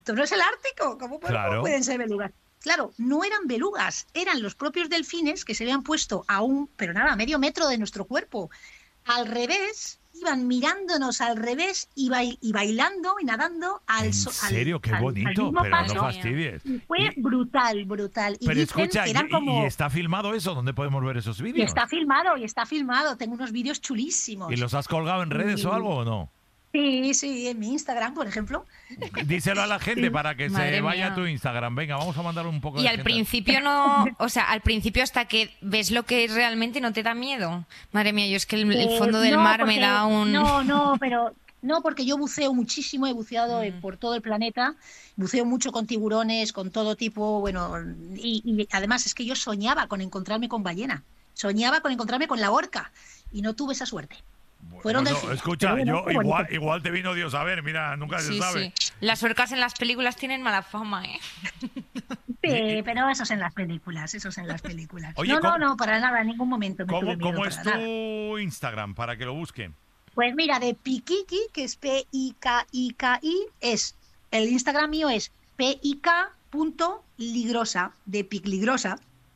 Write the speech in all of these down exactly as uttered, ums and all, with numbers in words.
Esto no es el Ártico, ¿cómo, pueden, Claro. ¿cómo pueden ser belugas? Claro, no eran belugas, eran los propios delfines que se habían puesto a un, pero nada, a medio metro de nuestro cuerpo. Al revés, iban mirándonos al revés y, bail- y bailando y nadando al En so- al- serio, qué al- al bonito, mismo pero paso. no fastidies. Y fue Y- brutal, brutal. Y pero dicen escucha, que y, eran y- como... y está filmado eso? ¿Dónde podemos ver esos Y vídeos? está filmado, y está filmado. Tengo unos vídeos chulísimos. ¿Y los has colgado en redes Y- o algo o no? Sí, sí, en mi Instagram, por ejemplo. Díselo a la gente Sí. para que se Madre vaya mía. a tu Instagram. Venga, vamos a mandar un poco Y de al gente. principio no, o sea, al principio hasta que ves lo que es realmente no te da miedo. Madre mía, yo es que el, el Eh, fondo del no, mar porque- me da un... No, no, pero no, porque yo buceo muchísimo, he buceado eh, Mm. por todo el planeta, buceo mucho con tiburones, con todo tipo, bueno, y, y además es que yo soñaba con encontrarme con ballena, soñaba con encontrarme con la orca y no tuve esa suerte. Bueno, Fueron no, delfines, escucha, pero bueno, yo qué bonito. igual, igual te vino Dios a ver, mira, nunca se Sí, sabe. sí. Las orcas en las películas tienen mala fama, ¿eh? Sí, pero eso es en las películas, eso es en las películas. Oye, no, ¿cómo- no, no, para nada, en ningún momento me ¿Cómo, tuve miedo cómo para es nada. tu Instagram para que lo busquen? Pues mira, de Pikiki, que es P I K I K I, es, el Instagram mío es P I K punto ligrosa, de Picligrosa.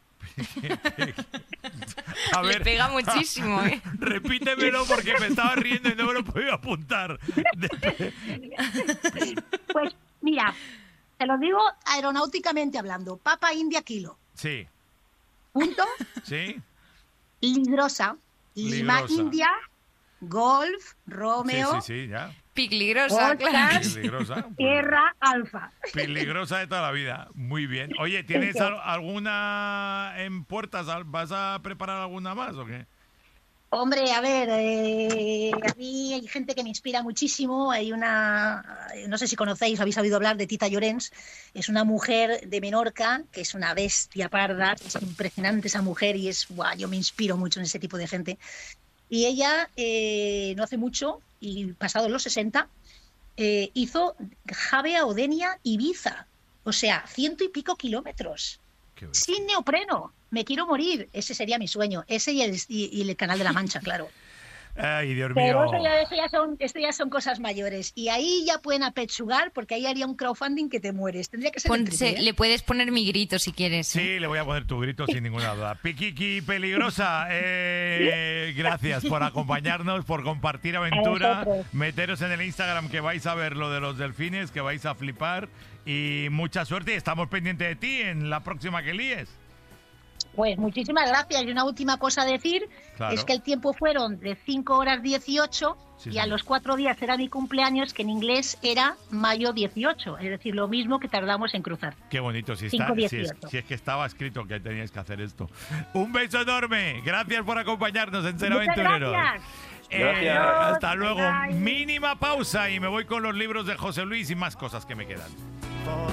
A Le ver, pega muchísimo, ¿eh? repítemelo porque me estaba riendo y no me lo podía apuntar. De- Pues mira, te lo digo aeronáuticamente hablando, Papa India Kilo, Sí, punto sí. ligrosa, Lima Ligrosa. India, Golf, Sí, Romeo, sí, sí, ya. Picligrosa, Oscar. claro. Peligrosa. pues, Tierra Alfa. Peligrosa de toda la vida. Muy bien. Oye, ¿tienes al- alguna en puertas? ¿Al- ¿Vas a preparar alguna más o qué? Hombre, a ver, eh, a mí hay gente que me inspira muchísimo. Hay una, no sé si conocéis, habéis oído hablar de Tita Llorens. Es una mujer de Menorca que es una bestia parda. Es impresionante esa mujer y es, guau, yo me inspiro mucho en ese tipo de gente. Y ella, eh, no hace mucho, y pasados los sesenta, eh, hizo Javea, Odenia, Ibiza. O sea, ciento y pico kilómetros. Qué bestia. Sin neopreno. Me quiero morir. Ese sería mi sueño. Ese y el, y- y el Canal de la Mancha, claro. Ay, Dios Pero mío. eso ya, eso ya son, esto ya son cosas mayores. Y ahí ya pueden apechugar porque ahí haría un crowdfunding que te mueres. Tendría que ser el Ponse- triple, ¿eh? le puedes poner mi grito si quieres. ¿eh? Sí, le voy a poner tu grito sin ninguna duda. Piquiqui Peligrosa, eh, gracias por acompañarnos, por compartir aventura. vosotros. Meteros en el Instagram que vais a ver lo de los delfines, que vais a flipar. Y mucha suerte y estamos pendientes de ti en la próxima que líes. Pues muchísimas gracias. Y una última cosa a decir, Claro. es que el tiempo fueron de cinco horas dieciocho Sí, y a sí. los cuatro días era mi cumpleaños, que en inglés era mayo dieciocho. Es decir, lo mismo que tardamos en cruzar. Qué bonito, si, está, cinco si, es, dieciocho. si es que estaba escrito que teníais que hacer esto. Un beso enorme. Gracias por acompañarnos en Ser Muchas Aventureros. gracias. Eh, Gracias. hasta luego. Bye, bye. Mínima pausa y me voy con los libros de José Luis y más cosas que me quedan.